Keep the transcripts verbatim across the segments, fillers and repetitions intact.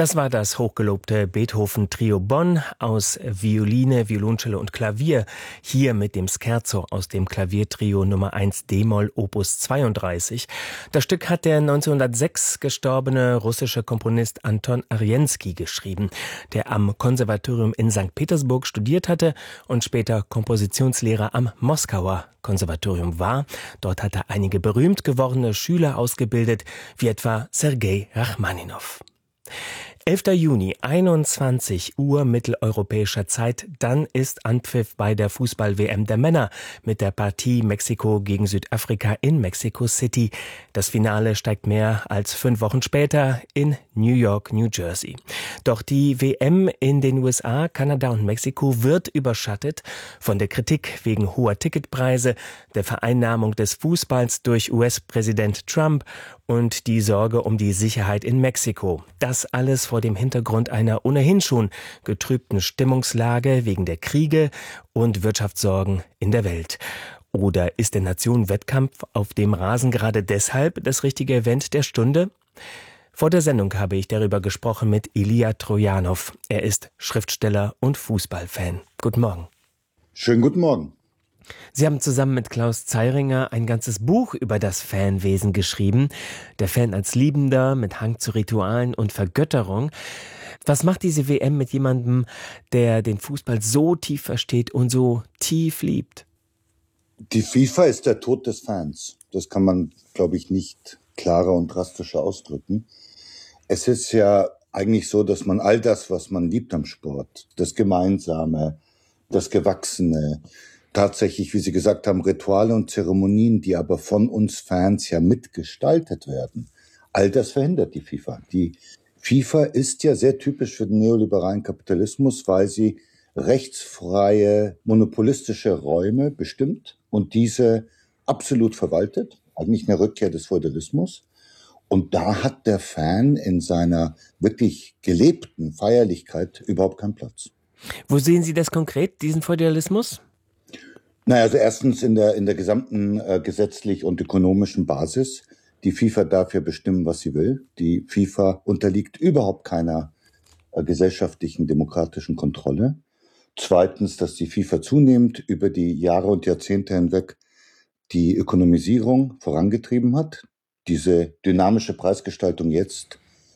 Das war das hochgelobte Beethoven-Trio Bonn aus Violine, Violoncello und Klavier, hier mit dem Scherzo aus dem Klaviertrio Nummer eins d-Moll Opus zweiunddreißig. Das Stück hat der neunzehnhundertsechs gestorbene russische Komponist Anton Arensky geschrieben, der am Konservatorium in Sankt Petersburg studiert hatte und später Kompositionslehrer am Moskauer Konservatorium war. Dort hat er einige berühmt gewordene Schüler ausgebildet, wie etwa Sergei Rachmaninow. elfter Juni, einundzwanzig Uhr mitteleuropäischer Zeit, dann ist Anpfiff bei der Fußball-W M der Männer mit der Partie Mexiko gegen Südafrika in Mexico City. Das Finale steigt mehr als fünf Wochen später in New York, New Jersey. Doch die W M in den U S A, Kanada und Mexiko wird überschattet von der Kritik wegen hoher Ticketpreise, der Vereinnahmung des Fußballs durch U S-Präsident Trump und die Sorge um die Sicherheit in Mexiko. Das alles vor dem Hintergrund einer ohnehin schon getrübten Stimmungslage wegen der Kriege und Wirtschaftssorgen in der Welt. Oder ist der Nationen-Wettkampf auf dem Rasen gerade deshalb das richtige Event der Stunde? Vor der Sendung habe ich darüber gesprochen mit Ilija Trojanow. Er ist Schriftsteller und Fußballfan. Guten Morgen. Schönen guten Morgen. Sie haben zusammen mit Klaus Zeiringer ein ganzes Buch über das Fanwesen geschrieben. Der Fan als Liebender mit Hang zu Ritualen und Vergötterung. Was macht diese W M mit jemandem, der den Fußball so tief versteht und so tief liebt? Die FIFA ist der Tod des Fans. Das kann man, glaube ich, nicht klarer und drastischer ausdrücken. Es ist ja eigentlich so, dass man all das, was man liebt am Sport, das Gemeinsame, das Gewachsene, tatsächlich, wie Sie gesagt haben, Rituale und Zeremonien, die aber von uns Fans ja mitgestaltet werden. All das verhindert die FIFA. Die FIFA ist ja sehr typisch für den neoliberalen Kapitalismus, weil sie rechtsfreie, monopolistische Räume bestimmt und diese absolut verwaltet. Eigentlich eine Rückkehr des Feudalismus. Und da hat der Fan in seiner wirklich gelebten Feierlichkeit überhaupt keinen Platz. Wo sehen Sie das konkret, diesen Feudalismus? Naja, also erstens in der in der gesamten äh, gesetzlich und ökonomischen Basis. Die FIFA darf ja bestimmen, was sie will. Die FIFA unterliegt überhaupt keiner äh, gesellschaftlichen, demokratischen Kontrolle. Zweitens, dass die FIFA zunehmend über die Jahre und Jahrzehnte hinweg die Ökonomisierung vorangetrieben hat. Diese dynamische Preisgestaltung jetzt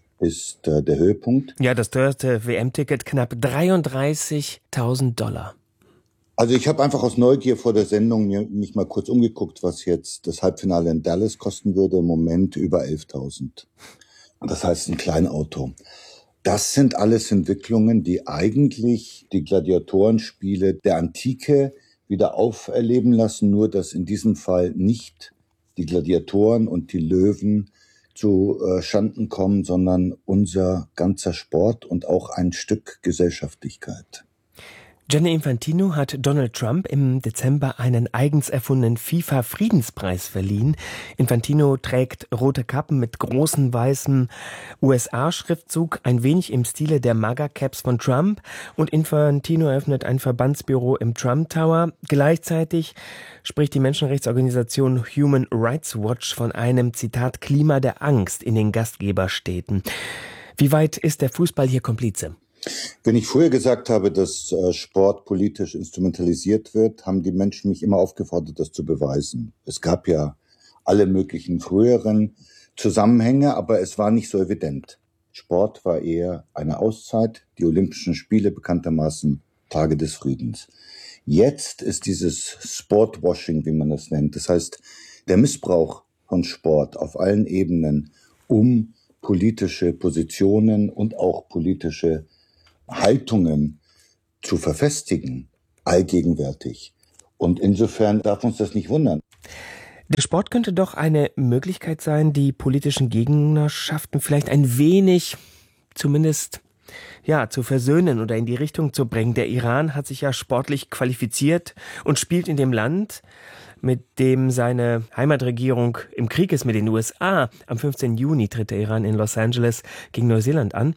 ist äh, der Höhepunkt. Ja, das teuerste W M-Ticket knapp dreiunddreißigtausend Dollar. Also ich habe einfach aus Neugier vor der Sendung mir, mich mal kurz umgeguckt, was jetzt das Halbfinale in Dallas kosten würde. Im Moment über elftausend. Und das heißt ein Kleinauto. Das sind alles Entwicklungen, die eigentlich die Gladiatorenspiele der Antike wieder auferleben lassen, nur dass in diesem Fall nicht die Gladiatoren und die Löwen zu äh, Schanden kommen, sondern unser ganzer Sport und auch ein Stück Gesellschaftlichkeit. Gianni Infantino hat Donald Trump im Dezember einen eigens erfundenen FIFA-Friedenspreis verliehen. Infantino trägt rote Kappen mit großem weißem U S A-Schriftzug, ein wenig im Stile der MAGA-Caps von Trump. Und Infantino eröffnet ein Verbandsbüro im Trump Tower. Gleichzeitig spricht die Menschenrechtsorganisation Human Rights Watch von einem, Zitat, Klima der Angst in den Gastgeberstädten. Wie weit ist der Fußball hier Komplize? Wenn ich früher gesagt habe, dass äh, Sport politisch instrumentalisiert wird, haben die Menschen mich immer aufgefordert, das zu beweisen. Es gab ja alle möglichen früheren Zusammenhänge, aber es war nicht so evident. Sport war eher eine Auszeit, die Olympischen Spiele bekanntermaßen Tage des Friedens. Jetzt ist dieses Sportwashing, wie man das nennt, das heißt der Missbrauch von Sport auf allen Ebenen, um politische Positionen und auch politische Haltungen zu verfestigen, allgegenwärtig. Und insofern darf uns das nicht wundern. Der Sport könnte doch eine Möglichkeit sein, die politischen Gegnerschaften vielleicht ein wenig, zumindest, ja, zu versöhnen oder in die Richtung zu bringen. Der Iran hat sich ja sportlich qualifiziert und spielt in dem Land, mit dem seine Heimatregierung im Krieg ist mit den U S A. Am fünfzehnten Juni tritt der Iran in Los Angeles gegen Neuseeland an.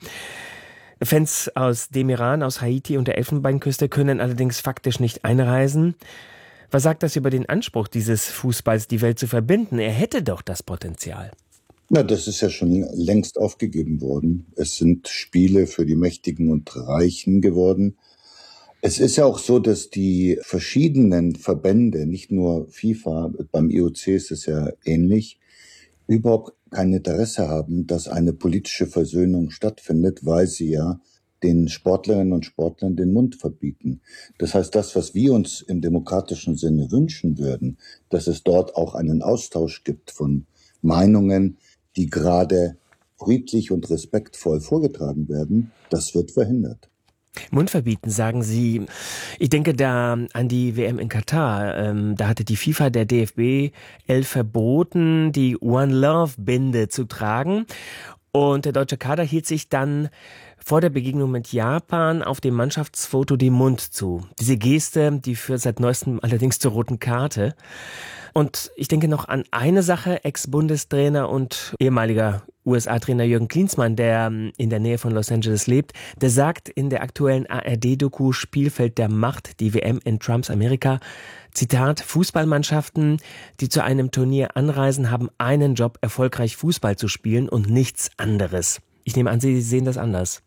Fans aus dem Iran, aus Haiti und der Elfenbeinküste können allerdings faktisch nicht einreisen. Was sagt das über den Anspruch dieses Fußballs, die Welt zu verbinden? Er hätte doch das Potenzial. Na, das ist ja schon längst aufgegeben worden. Es sind Spiele für die Mächtigen und Reichen geworden. Es ist ja auch so, dass die verschiedenen Verbände, nicht nur FIFA, beim I O C ist es ja ähnlich, überhaupt kein Interesse haben, dass eine politische Versöhnung stattfindet, weil sie ja den Sportlerinnen und Sportlern den Mund verbieten. Das heißt, das, was wir uns im demokratischen Sinne wünschen würden, dass es dort auch einen Austausch gibt von Meinungen, die gerade friedlich und respektvoll vorgetragen werden, das wird verhindert. Mund verbieten, sagen Sie. Ich denke da an die W M in Katar. Ähm, da hatte die FIFA der D F B elf verboten, die One Love Binde zu tragen. Und der deutsche Kader hielt sich dann vor der Begegnung mit Japan auf dem Mannschaftsfoto den Mund zu. Diese Geste, die führt seit neuestem allerdings zur roten Karte. Und ich denke noch an eine Sache, Ex-Bundestrainer und ehemaliger U S A-Trainer Jürgen Klinsmann, der in der Nähe von Los Angeles lebt, der sagt in der aktuellen A R D-Doku Spielfeld der Macht, die W M in Trumps Amerika, Zitat, Fußballmannschaften, die zu einem Turnier anreisen, haben einen Job, erfolgreich Fußball zu spielen und nichts anderes. Ich nehme an, Sie sehen das anders.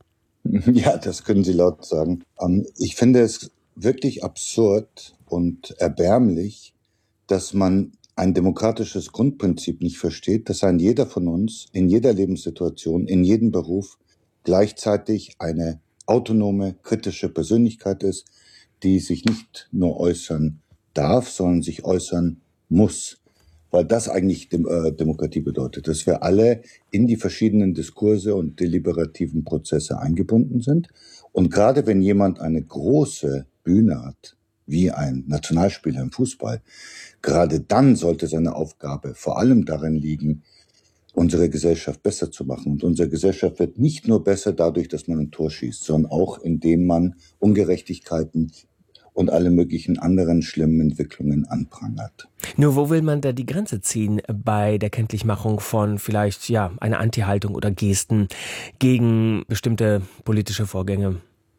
Ja, das können Sie laut sagen. Ich finde es wirklich absurd und erbärmlich, dass man ein demokratisches Grundprinzip nicht versteht, dass ein jeder von uns in jeder Lebenssituation, in jedem Beruf gleichzeitig eine autonome, kritische Persönlichkeit ist, die sich nicht nur äußern darf, sondern sich äußern muss. Weil das eigentlich Dem- äh, Demokratie bedeutet, dass wir alle in die verschiedenen Diskurse und deliberativen Prozesse eingebunden sind. Und gerade wenn jemand eine große Bühne hat, wie ein Nationalspieler im Fußball, gerade dann sollte seine Aufgabe vor allem darin liegen, unsere Gesellschaft besser zu machen. Und unsere Gesellschaft wird nicht nur besser dadurch, dass man ein Tor schießt, sondern auch indem man Ungerechtigkeiten und alle möglichen anderen schlimmen Entwicklungen anprangert. Nur wo will man da die Grenze ziehen bei der Kenntlichmachung von vielleicht ja einer Anti-Haltung oder Gesten gegen bestimmte politische Vorgänge?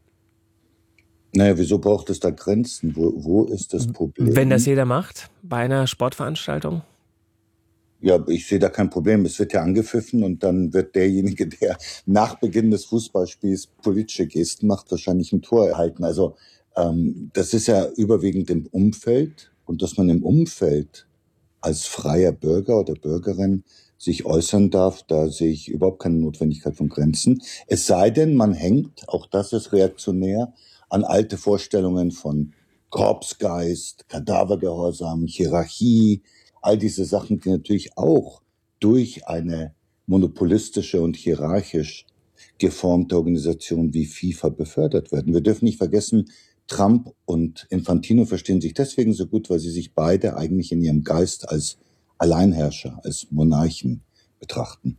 Naja, wieso braucht es da Grenzen? Wo, wo ist das Problem? Wenn das jeder macht bei einer Sportveranstaltung? Ja, ich sehe da kein Problem. Es wird ja angepfiffen und dann wird derjenige, der nach Beginn des Fußballspiels politische Gesten macht, wahrscheinlich ein Tor erhalten. Also ähm, das ist ja überwiegend im Umfeld, und dass man im Umfeld als freier Bürger oder Bürgerin sich äußern darf, da sehe ich überhaupt keine Notwendigkeit von Grenzen. Es sei denn, man hängt, auch das ist reaktionär, an alte Vorstellungen von Korpsgeist, Kadavergehorsam, Hierarchie, all diese Sachen, die natürlich auch durch eine monopolistische und hierarchisch geformte Organisation wie FIFA befördert werden. Wir dürfen nicht vergessen, Trump und Infantino verstehen sich deswegen so gut, weil sie sich beide eigentlich in ihrem Geist als Alleinherrscher, als Monarchen betrachten.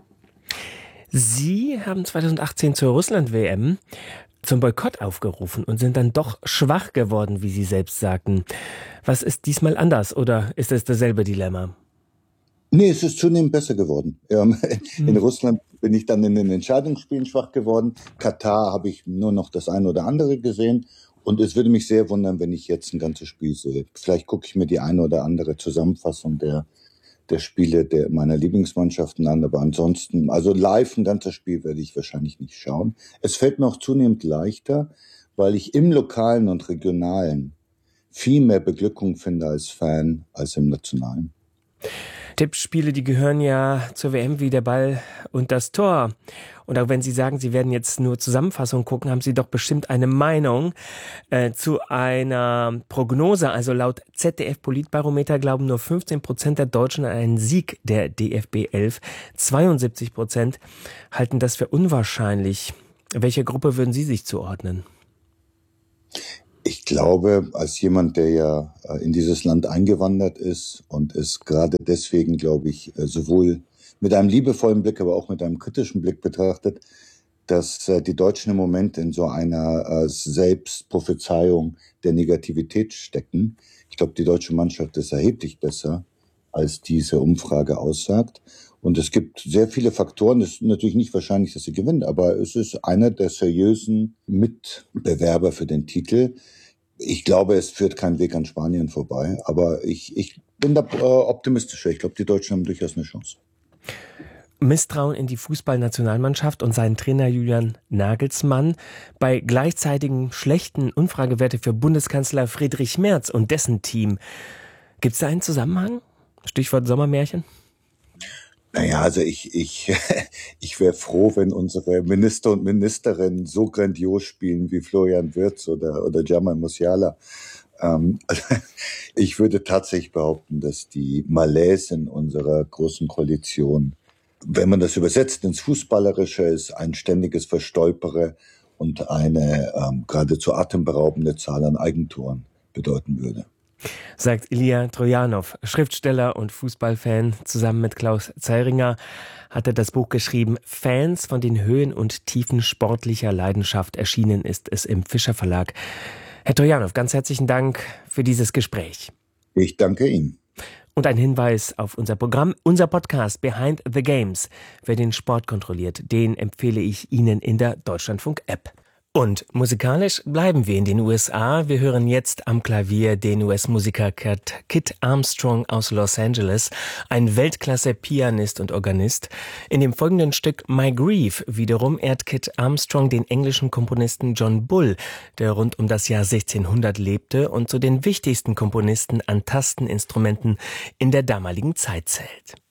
Sie haben zweitausendachtzehn zur Russland-W M zum Boykott aufgerufen und sind dann doch schwach geworden, wie Sie selbst sagten. Was ist diesmal anders oder ist es dasselbe Dilemma? Nee, es ist zunehmend besser geworden. Ähm, In Hm. Russland bin ich dann in den Entscheidungsspielen schwach geworden. Katar habe ich nur noch das eine oder andere gesehen. Und es würde mich sehr wundern, wenn ich jetzt ein ganzes Spiel sehe. Vielleicht gucke ich mir die eine oder andere Zusammenfassung der, der Spiele der, meiner Lieblingsmannschaften an. Aber ansonsten, also live ein ganzes Spiel werde ich wahrscheinlich nicht schauen. Es fällt mir auch zunehmend leichter, weil ich im Lokalen und Regionalen viel mehr Beglückung finde als Fan als im Nationalen. Tippspiele, die gehören ja zur W M wie der Ball und das Tor. Und auch wenn Sie sagen, Sie werden jetzt nur Zusammenfassung gucken, haben Sie doch bestimmt eine Meinung äh, zu einer Prognose. Also laut Z D F-Politbarometer glauben nur fünfzehn Prozent der Deutschen an einen Sieg der D F B elf. zweiundsiebzig Prozent halten das für unwahrscheinlich. Welcher Gruppe würden Sie sich zuordnen? Ich glaube, als jemand, der ja äh, in dieses Land eingewandert ist und es gerade deswegen, glaube ich, äh, sowohl mit einem liebevollen Blick, aber auch mit einem kritischen Blick betrachtet, dass äh, die Deutschen im Moment in so einer äh, Selbstprophezeiung der Negativität stecken. Ich glaube, die deutsche Mannschaft ist erheblich besser, als diese Umfrage aussagt. Und es gibt sehr viele Faktoren. Es ist natürlich nicht wahrscheinlich, dass sie gewinnt, aber es ist einer der seriösen Mitbewerber für den Titel. Ich glaube, es führt kein Weg an Spanien vorbei, aber ich, ich bin da äh, optimistischer. Ich glaube, die Deutschen haben durchaus eine Chance. Misstrauen in die Fußballnationalmannschaft und seinen Trainer Julian Nagelsmann, bei gleichzeitigen schlechten Umfragewerte für Bundeskanzler Friedrich Merz und dessen Team. Gibt es da einen Zusammenhang? Stichwort Sommermärchen? Naja, also ich, ich, ich wäre froh, wenn unsere Minister und Ministerinnen so grandios spielen wie Florian Wirtz oder, oder Jamal Musiala. Ähm, ich würde tatsächlich behaupten, dass die Malaise in unserer großen Koalition, wenn man das übersetzt ins Fußballerische, ist ein ständiges Verstolpere und eine ähm, geradezu atemberaubende Zahl an Eigentoren bedeuten würde. Sagt Ilja Trojanow, Schriftsteller und Fußballfan. Zusammen mit Klaus Zeiringer hat er das Buch geschrieben, Fans von den Höhen und Tiefen sportlicher Leidenschaft. Erschienen ist es im Fischer Verlag. Herr Trojanow, ganz herzlichen Dank für dieses Gespräch. Ich danke Ihnen. Und ein Hinweis auf unser Programm, unser Podcast Behind the Games. Wer den Sport kontrolliert, den empfehle ich Ihnen in der Deutschlandfunk-App. Und musikalisch bleiben wir in den U S A. Wir hören jetzt am Klavier den U S-Musiker Kit Armstrong aus Los Angeles, ein Weltklasse-Pianist und Organist. In dem folgenden Stück My Grief wiederum ehrt Kit Armstrong den englischen Komponisten John Bull, der rund um das Jahr sechzehnhundert lebte und zu den wichtigsten Komponisten an Tasteninstrumenten in der damaligen Zeit zählt.